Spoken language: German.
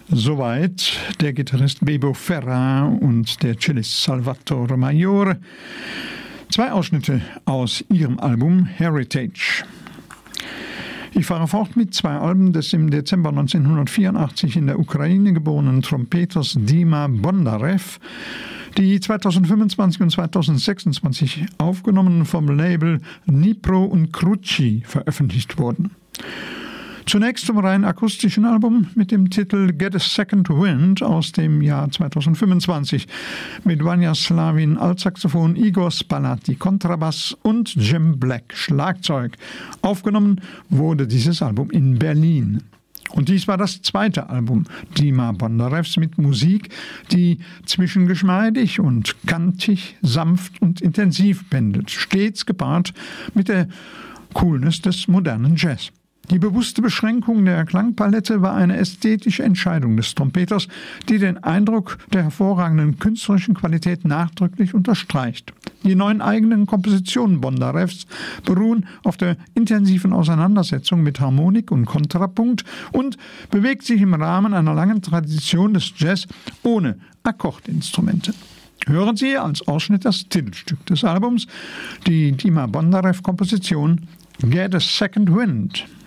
Soweit der Gitarrist Bebo Ferra und der Cellist Salvatore Majore. 2 Ausschnitte aus ihrem Album Heritage. Ich fahre fort mit 2 Alben des im Dezember 1984 in der Ukraine geborenen Trompeters Dima Bondarev, die 2025 und 2026 aufgenommen vom Label Dnipro und Kruchi veröffentlicht wurden. Zunächst zum rein akustischen Album mit dem Titel Get a Second Wind aus dem Jahr 2025 mit Vanya Slavin Altsaxophon, Igor Spalati Kontrabass und Jim Black Schlagzeug. Aufgenommen wurde dieses Album in Berlin. Und dies war das 2. Album Dima Bondarevs mit Musik, die zwischen geschmeidig und kantig, sanft und intensiv pendelt, stets gepaart mit der Coolness des modernen Jazz. Die bewusste Beschränkung der Klangpalette war eine ästhetische Entscheidung des Trompeters, die den Eindruck der hervorragenden künstlerischen Qualität nachdrücklich unterstreicht. Die 9 eigenen Kompositionen Bondarevs beruhen auf der intensiven Auseinandersetzung mit Harmonik und Kontrapunkt und bewegt sich im Rahmen einer langen Tradition des Jazz ohne Akkordinstrumente. Hören Sie als Ausschnitt das Titelstück des Albums, die Dima Bondarev-Komposition Get a Second Wind.